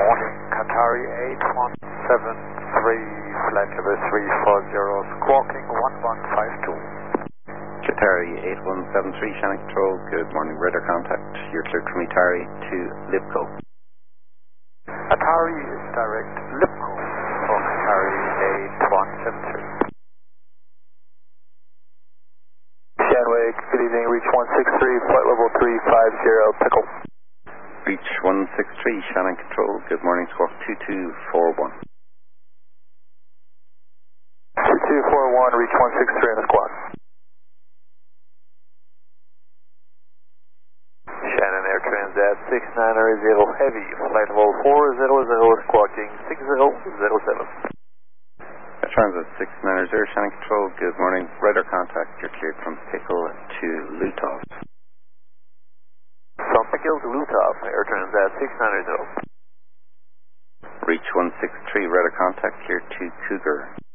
morning, Qatari 8173, flight level 340, squawking 1152. Qatari 8173, Shannon Control, good morning, radar contact. You're cleared from Itari to Lipco. Atari is direct Lipco for Qatari 8173. Shanwick, good evening, reach 163, flight level 350, Pickle. Reach 163, Shannon Control, good morning, squawk 2241. 2241, reach 163 on the squawk. Shannon Air Transat 6900 Heavy, flight level 400, squawking 6007. Air Transat 6900, Shannon Control, good morning, radar contact. You're cleared from Pickle to Lutov. From Pickle to Lutov, Air Transat 6900. Reach 163, radar contact here to Cougar.